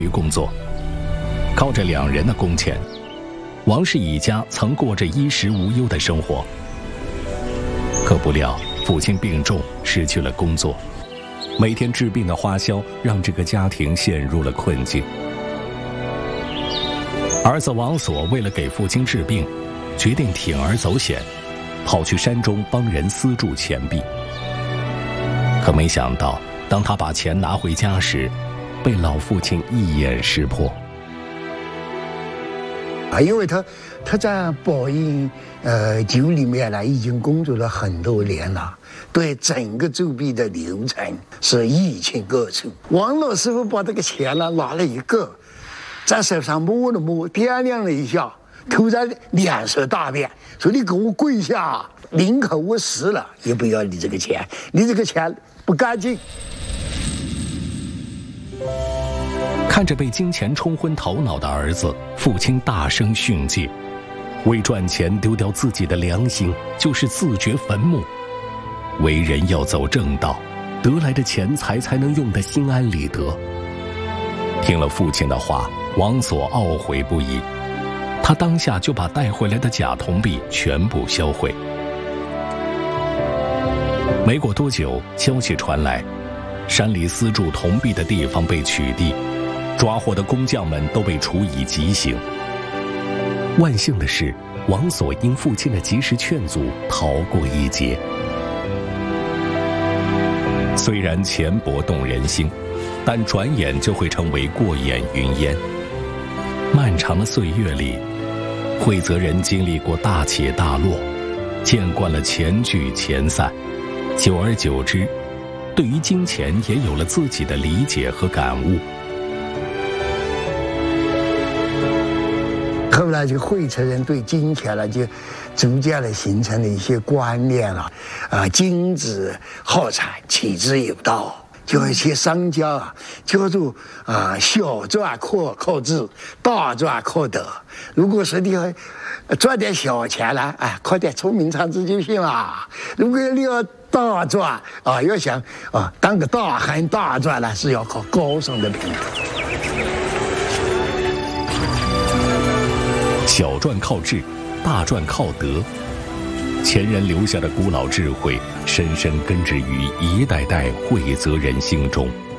工作，靠着2人的工钱，王氏一家曾过着衣食无忧的生活。可不料父亲病重，失去了工作，每天治病的花销让这个家庭陷入了困境。儿子王所为了给父亲治病，决定铤而走险，跑去山中帮人私铸钱币。可没想到，当他把钱拿回家时，被老父亲一眼识破。 因为他在宝应酒里面呢，已经工作了很多年了，对整个铸币的流程是一清二楚。王老师傅把这个钱呢拿了一个，在手上摸了摸，掂量了一下，突然脸色大变，说：“你给我跪下，宁可我死了，也不要你这个钱，你这个钱不干净。” 看着被金钱冲昏头脑的儿子，父亲大声训诫：为赚钱丢掉自己的良心，就是自掘坟墓。为人要走正道，得来的钱财才能用得心安理得。听了父亲的话，王所懊悔不已，他当下就把带回来的假铜币全部销毁。没过多久，消息传来，山里私铸铜币的地方被取缔，抓获的工匠们都被处以极刑。万幸的是，王所因父亲的及时劝阻，逃过一劫。虽然钱帛动人心，但转眼就会成为过眼云烟。漫长的岁月里，惠泽人经历过大起大落，见惯了钱聚钱散，久而久之，对于金钱也有了自己的理解和感悟。 后来这个惠泽人对金钱呢，就逐渐的形成了一些观念了，金子好产，取之有道。就一些商家啊，叫做小赚靠智，大赚靠德。如果说你赚点小钱呢，靠点聪明才智就行了。如果你要大赚要想当个大亨大赚呢，是要靠高尚的品德。 小赚靠智，大赚靠德。前人留下的古老智慧，深深根植于一代代惠泽人心中。